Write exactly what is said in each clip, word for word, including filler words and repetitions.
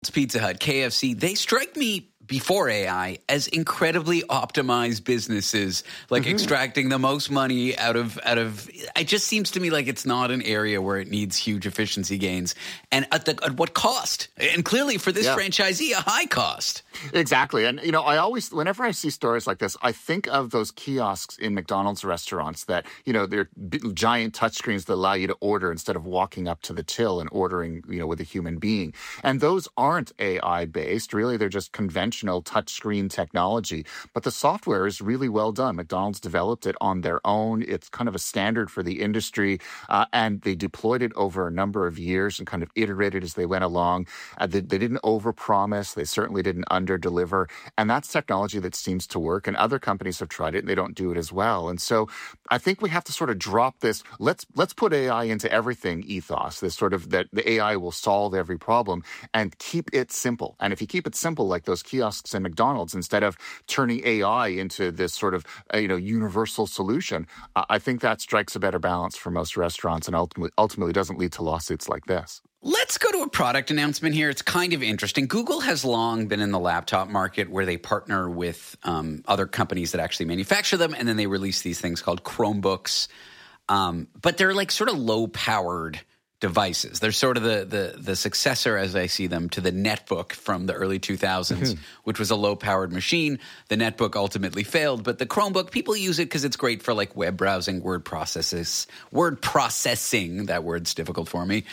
Pizza Hut, K F C, they strike me before A I as incredibly optimized businesses, like mm-hmm. extracting the most money out of out of. It just seems to me like it's not an area where it needs huge efficiency gains, and at, the, at what cost? And clearly for this yeah. franchisee, a high cost. Exactly, and you know, I always, whenever I see stories like this, I think of those kiosks in McDonald's restaurants that you know they're big, giant touchscreens that allow you to order instead of walking up to the till and ordering, you know, with a human being, and those aren't A I based. Really, they're just conventional touchscreen technology, but the software is really well done. McDonald's developed it on their own. It's kind of a standard for the industry, uh, and they deployed it over a number of years and kind of iterated as they went along. Uh, they, they didn't overpromise. They certainly didn't underdeliver, and that's technology that seems to work, and other companies have tried it, and they don't do it as well. And so I think we have to sort of drop this, let's let's put A I into everything ethos, this sort of that the A I will solve every problem, and keep it simple. And if you keep it simple, like those kiosks and McDonald's, instead of turning A I into this sort of uh, you know universal solution, uh, I think that strikes a better balance for most restaurants and ultimately ultimately doesn't lead to lawsuits like this. Let's go to a product announcement here. It's kind of interesting. Google has long been in the laptop market where they partner with um, other companies that actually manufacture them, and then they release these things called Chromebooks. Um, but they're like sort of low-powered devices. They're sort of the, the the successor, as I see them, to the netbook from the early two thousands, which was a low-powered machine. The netbook ultimately failed, but the Chromebook, people use it because it's great for like web browsing, word processes, word processing. That word's difficult for me.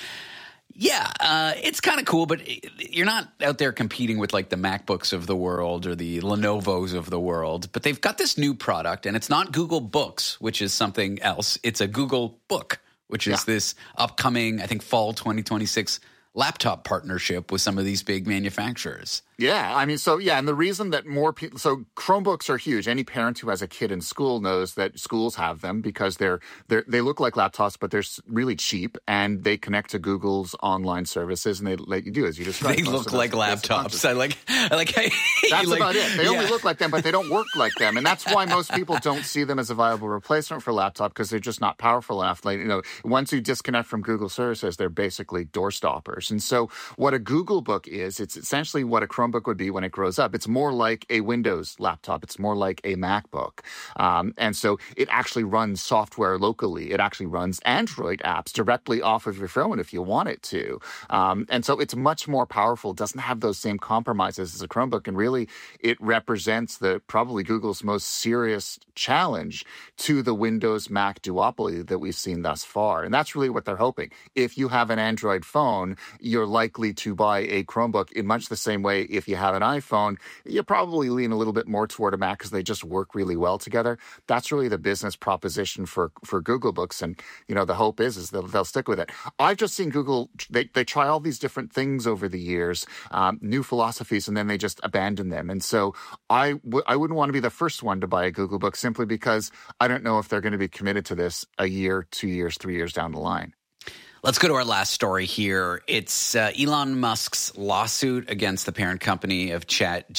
Yeah, uh, it's kind of cool, but you're not out there competing with like the MacBooks of the world or the Lenovo's of the world. But they've got this new product, and it's not Google Books, which is something else. It's a Google Book, which is yeah. this upcoming, I think, fall twenty twenty-six laptop partnership with some of these big manufacturers. Yeah, I mean, so yeah, and the reason that more people, so Chromebooks are huge. Any parent who has a kid in school knows that schools have them because they're, they're they look like laptops, but they're really cheap, and they connect to Google's online services, and they let you do as you described. They look like laptops. I like, I like. Hey, that's like, about it. They yeah. only look like them, but they don't work like them, and that's why most people don't see them as a viable replacement for laptop because they're just not powerful enough. Like, you know, once you disconnect from Google services, they're basically door stoppers. And so, what a Google Book is, it's essentially what a Chromebook would be when it grows up. It's more like a Windows laptop. It's more like a MacBook. Um, and so it actually runs software locally. It actually runs Android apps directly off of your phone if you want it to. Um, and so it's much more powerful. It doesn't have those same compromises as a Chromebook. And really, it represents the probably Google's most serious challenge to the Windows Mac duopoly that we've seen thus far. And that's really what they're hoping. If you have an Android phone, you're likely to buy a Chromebook in much the same way if you have an iPhone, you probably lean a little bit more toward a Mac because they just work really well together. That's really the business proposition for, for Google Books. And, you know, the hope is, is that they'll stick with it. I've just seen Google, they, they try all these different things over the years, um, new philosophies, and then they just abandon them. And so I, w- I wouldn't want to be the first one to buy a Google Book simply because I don't know if they're going to be committed to this a year, two years, three years down the line. Let's go to our last story here. It's uh, Elon Musk's lawsuit against the parent company of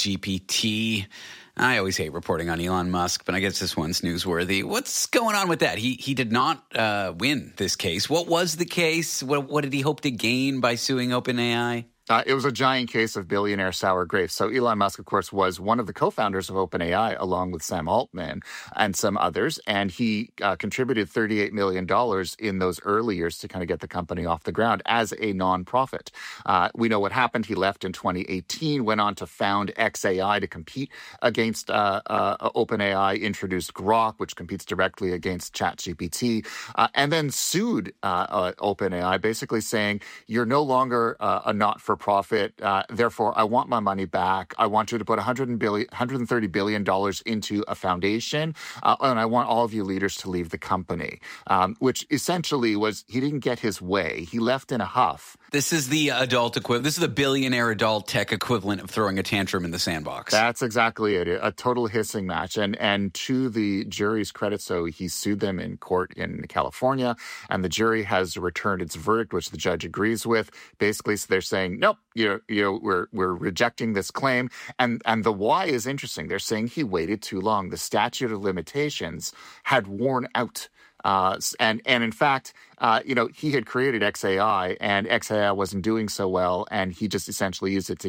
ChatGPT. I always hate reporting on Elon Musk, but I guess this one's newsworthy. What's going on with that? He he did not uh, win this case. What was the case? What, what did he hope to gain by suing OpenAI? Uh, it was a giant case of billionaire sour grapes. So Elon Musk, of course, was one of the co-founders of OpenAI, along with Sam Altman and some others. And he uh, contributed thirty-eight million dollars in those early years to kind of get the company off the ground as a nonprofit. Uh, we know what happened. He left in twenty eighteen, went on to found X A I to compete against uh, uh, OpenAI, introduced Grok, which competes directly against ChatGPT, uh, and then sued uh, uh, OpenAI, basically saying, you're no longer uh, a not-for profit. Uh, therefore, I want my money back. I want you to put one hundred billion, one hundred thirty billion dollars into a foundation, uh, and I want all of you leaders to leave the company, um, which essentially was he didn't get his way. He left in a huff. This is the adult equivalent. This is the billionaire adult tech equivalent of throwing a tantrum in the sandbox. That's exactly it. A total hissing match. And and to the jury's credit, so he sued them in court in California, and the jury has returned its verdict, which the judge agrees with. Basically, so they're saying, nope, you you know, we're we're rejecting this claim. And and the why is interesting. They're saying he waited too long. The statute of limitations had worn out Uh, and, and in fact, uh, you know, he had created X A I, and X A I wasn't doing so well, and he just essentially used it to